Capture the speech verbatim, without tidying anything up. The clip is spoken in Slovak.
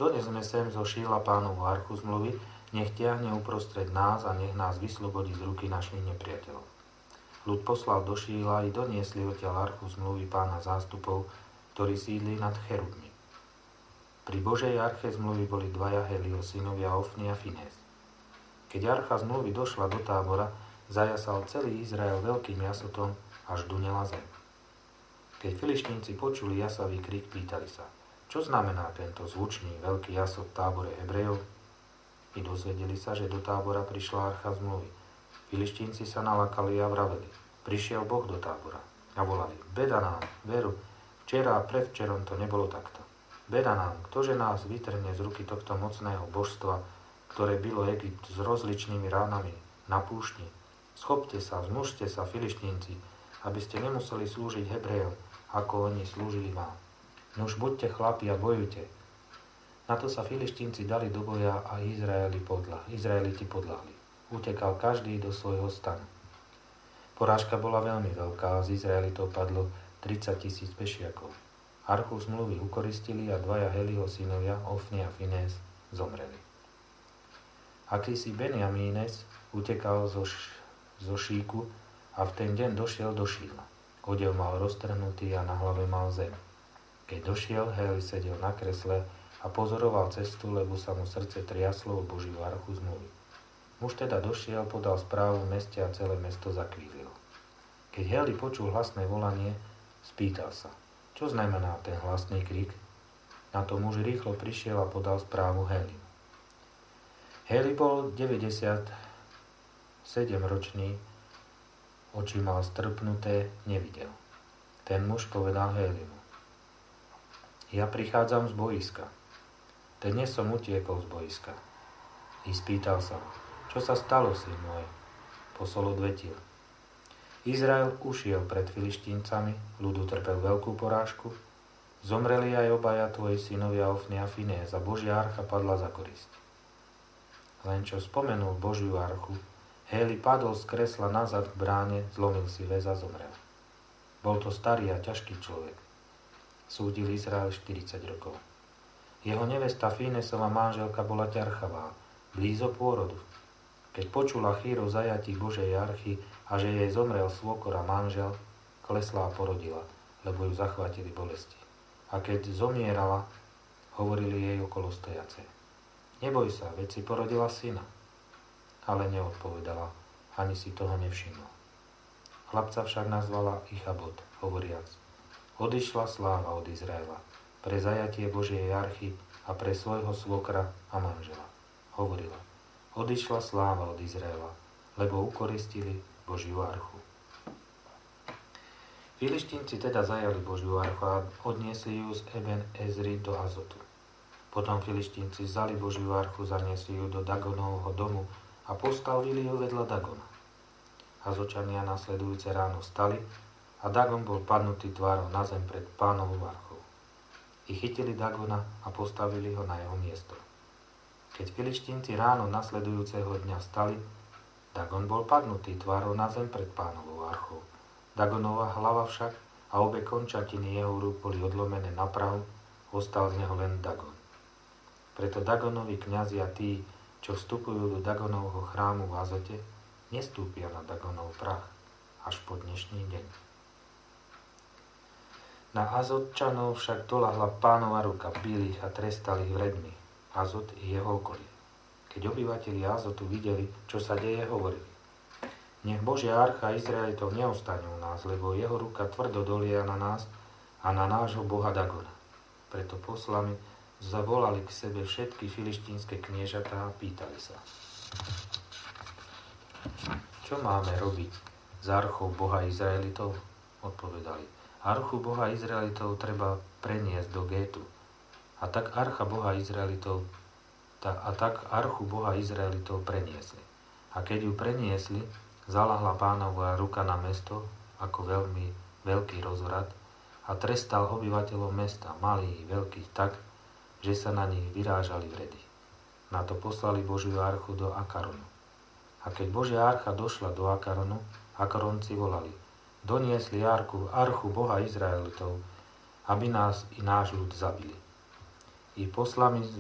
donesme sem zo Šíla Pánovu archu zmluvy, nech tiahne uprostred nás a nech nás vyslobodí z ruky našich nepriateľov. Ľud poslal do Šíla i doniesli odtiaľ archu zmluvy Pána zástupov, ktorý sídli nad cherubmi. Pri Božej arche zmluvy boli dvaja Heliho synovia Ofni a Finés. Keď archa zmluvy došla do tábora, zajasal celý Izrael veľkým jasotom, až dunela zem. Keď Filištínci počuli jasavý krik, pýtali sa, čo znamená tento zvučný veľký jasot v tábore Hebrejov? I dozvedeli sa, že do tábora prišla archa zmluvy. Filištínci sa nalakali a vraveli, prišiel Boh do tábora. A volali, beda nám, veru, včera a predvčerom to nebolo takto. Beda nám, ktože nás vytrhne z ruky tohto mocného božstva, ktoré bylo Egypt s rozličnými ránami na púšti. Schopte sa, zmužte sa, Filištínci, aby ste nemuseli slúžiť Hebrejom, ako oni slúžili vám. Nuž buďte chlapi a bojujte. Na to sa Filištínci dali do boja a Izraeli podľa, Izraeliti podľahli. Utekal každý do svojho stanu. Porážka bola veľmi veľká a z Izraelitov padlo tridsať tisíc pešiakov. Archu zmluvy ukoristili a dvaja Heliho synovia, Ofni a Finés, zomreli. Akýsi Benjamínes utekal zo, zo Šíku a v ten deň došiel do Šíla. Odev mal roztrhnutý a na hlave mal zem. Keď došiel, Heli sedel na kresle a pozoroval cestu, lebo sa mu srdce triaslo o Božiu archu zmluvy. Muž teda došiel, podal správu v meste a celé mesto zakvílilo. Keď Heli počul hlasné volanie, spýtal sa, čo znamená ten hlasný krik? Na to muž rýchlo prišiel a podal správu Heli. Heli bol deväťdesiatsedemročný, oči mal strpnuté, nevidel. Ten muž povedal Helimu, ja prichádzam z boiska. Dnes som utiekol z boiska. I spýtal sa ho, čo sa stalo, syn môj? Posol odvetil. Izrael ušiel pred Filištíncami, ľud utrpel veľkú porážku, zomreli aj obaja tvoji synovia Ofni a Finés a Božia archa padla za korist. Len čo spomenul Božiu archu, Heli padol z kresla nazad k bráne, zlomil si väz a zomrel. Bol to starý a ťažký človek. Súdil Izrael štyridsať rokov. Jeho nevesta Finésova manželka bola ťarchavá, blízo pôrodu. Keď počula chýr o zajatí Božej archy a že jej zomrel svokor a manžel, klesla a porodila, lebo ju zachvátili bolesti. A keď zomierala, hovorili jej okolo stojace. Neboj sa, veď si porodila syna. Ale neodpovedala, ani si toho nevšimla. Chlapca však nazvala Ichabod, hovoriac, odišla sláva od Izraela, pre zajatie Božej archy a pre svojho svokra a manžela. Hovorila, odišla sláva od Izraela, lebo ukoristili Božiu archu. Filištínci teda zajali Božiu archu a odniesli ju z Eben Ezri do Azotu. Potom Filištínci vzali Božiu archu, zaniesli ju do Dagonovho domu a postavili ju vedľa Dagona. Azočania nasledujúce ráno vstali a Dagon bol padnutý tvárou na zem pred Pánovou archou. I chytili Dagona a postavili ho na jeho miesto. Keď Filištínci ráno nasledujúceho dňa vstali, Dagon bol padnutý tvárou na zem pred Pánovou archou. Dagonova hlava však a obe končatiny jeho rúk boli odlomené na prahu, ostal z neho len Dagon. Preto Dagonovi kňazi a tí, čo vstupujú do Dagonovho chrámu v Azote, nestúpia na Dagonov prach až po dnešný deň. Na Azotčanov však doľahla Pánova ruka, bili ich a trestali ich vredmi, Azot i jeho okolie. Keď obyvatelia Azotu videli, čo sa deje, hovorili, nech Božia archa Izraelitov neostane u nás, lebo jeho ruka tvrdo dolia na nás a na nášho boha Dagona. Preto poslami zavolali k sebe všetky filištínske kniežatá a pýtali sa, čo máme robiť s archou boha Izraelitov? Odpovedali, archu boha Izraelitov treba preniesť do Gétu. A tak archa boha Izraelitov ta, a tak archu boha Izraelitov preniesli. A keď ju preniesli, zalahla Pánova ruka na mesto ako veľmi veľký rozvrat a trestal obyvateľov mesta, malých, veľkých, tak, že sa na nich vyrážali vredy. Na to poslali Božiu archu do Akaronu. A keď Božia archa došla do Akaronu, Akaronci volali, doniesli archu, archu boha Izraelitov, aby nás i náš ľud zabili. I poslami